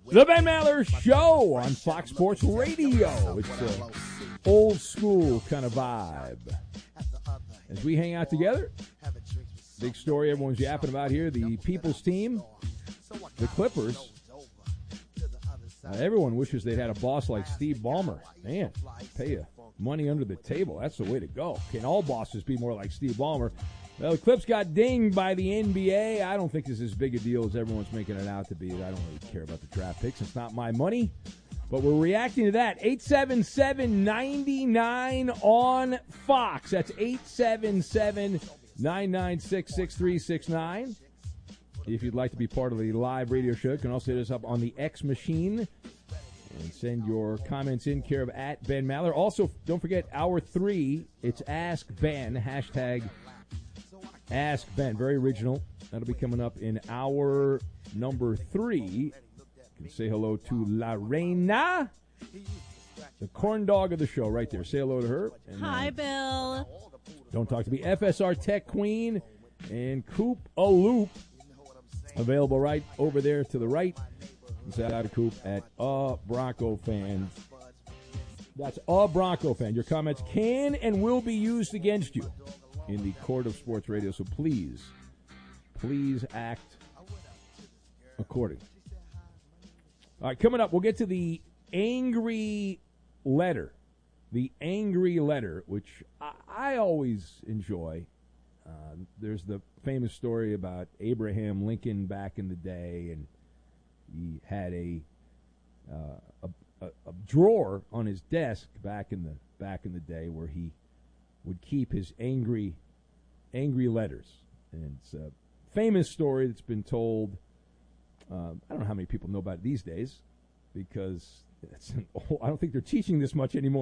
The Ben Maller Show on Fox Sports Radio. It's an old school kind of vibe. As we hang out together, big story everyone's yapping about here, the People's team, the Clippers. Everyone wishes they'd had a boss like Steve Ballmer. Man, pay you money under the table. That's the way to go. Can all bosses be more like Steve Ballmer? Well, the Clips got dinged by the NBA. I don't think it's as big a deal as everyone's making it out to be. I don't really care about the draft picks. It's not my money. But we're reacting to that. 877-99 on Fox. That's 877-996-6369. If you'd like to be part of the live radio show, you can also hit us up on the X machine and send your comments in care of at Ben Maller. Also, don't forget, hour 3, it's Ask Ben, hashtag Ask Ben. Very original. That'll be coming up in hour number 3. You can say hello to La Reina, the corn dog of the show right there. Say hello to her. And, hi, Bill. Don't talk to me. FSR Tech Queen and Coop a Loop. Available right over there to the right. Say out to Coop at Bronco Fan. That's Bronco Fan. Your comments can and will be used against you in the court of sports radio, so please act accordingly. All right, coming up, we'll get to the angry letter. The angry letter, which I always enjoy. There's the famous story about Abraham Lincoln back in the day, and he had a drawer on his desk back in the day where he would keep his angry letters. And it's a famous story that's been told. I don't know how many people know about it these days, because I don't think they're teaching this much anymore.